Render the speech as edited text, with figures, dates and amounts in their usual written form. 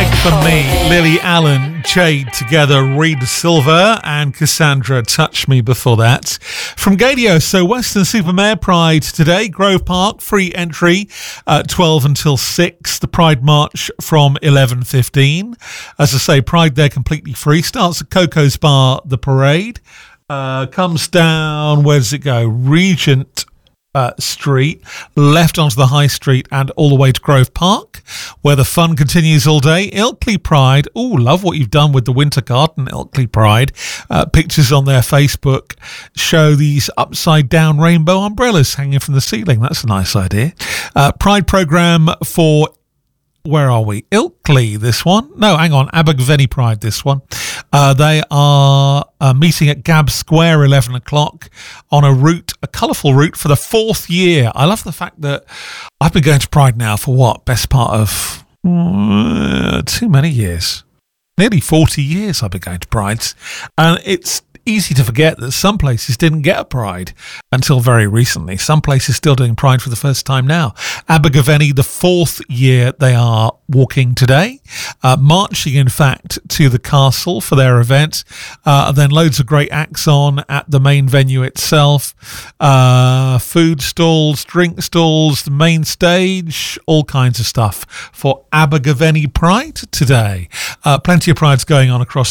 Beg For Me, Lily Allen, Jade together, Reed Silver and Cassandra, Touch Me before that. From Gadio, so Weston-super-Mare Pride today, Grove Park, free entry, 12 until 6. The Pride March from 11:15. As I say, Pride there completely free. Starts at Coco's Bar, the parade. Comes down, where does it go? Regent Street, left onto the High Street and all the way to Grove Park, where the fun continues all day. Ilkley Pride, love what you've done with the Winter Garden Ilkley Pride. Pictures on their Facebook show these upside down rainbow umbrellas hanging from the ceiling. That's a nice idea. Pride programme for, where are we? Ilkley, this one. No, hang on. Abergavenny Pride, this one. They are meeting at Gab Square, 11 o'clock, on a colourful route for the 4th year. I love the fact that I've been going to Pride now for best part of too many years. Nearly 40 years I've been going to Prides. And it's easy to forget that some places didn't get a Pride until very recently. Some places still doing Pride for the first time now. Abergavenny, the 4th year they are walking today, marching in fact to the castle for their event, then loads of great acts on at the main venue itself, food stalls, drink stalls, the main stage, all kinds of stuff for Abergavenny Pride today. Plenty of Prides going on across